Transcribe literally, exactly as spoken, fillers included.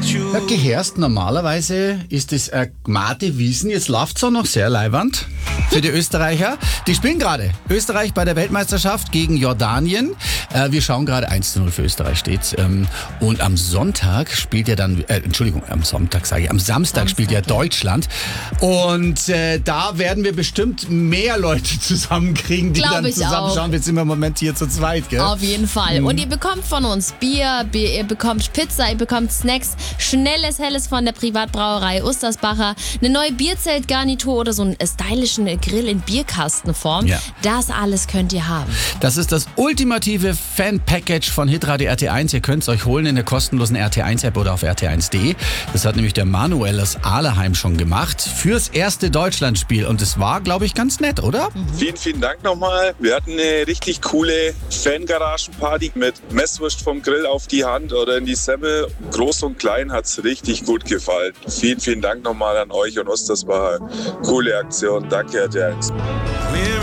Ja, Geherst, normalerweise ist es eine Gmate Wiesen. Jetzt läuft es auch noch sehr leiwand für die Österreicher. Die spielen gerade Österreich bei der Weltmeisterschaft gegen Jordanien. Äh, wir schauen gerade eins zu null für Österreich steht's. Ähm, und am Sonntag spielt ja dann, äh, Entschuldigung, am Sonntag sage ich, am Samstag, Samstag spielt ja Deutschland. Und äh, da werden wir bestimmt mehr Leute zusammenkriegen, die Glaub dann ich zusammenschauen. auch. Wir sind im Moment hier zu zweit, gell? Auf jeden Fall. Mhm. Und ihr bekommt von uns Bier, Bier, ihr bekommt Pizza, ihr bekommt Snacks, schnelles, helles von der Privatbrauerei Ustersbacher, eine neue Bierzeltgarnitur oder so einen stylischen Grill in Bierkastenform. Ja. Das alles könnt ihr haben. Das ist das ultimative Fan-Package von Hitradio R T eins. Ihr könnt es euch holen in der kostenlosen R T eins App oder auf R T eins punkt de. Das hat nämlich der Manuel aus Ahleheim schon gemacht fürs erste Deutschlandspiel. Und es war, glaube ich, ganz nett, oder? Mhm. Vielen, vielen Dank nochmal. Wir hatten eine richtig coole Fangaragenparty mit Messwurst vom Grill auf die Hand oder in die Semmel. Groß und klein hat es richtig gut gefallen. Vielen, vielen Dank nochmal an euch und Ustersbacher. Coole Aktion. Danke, R T eins.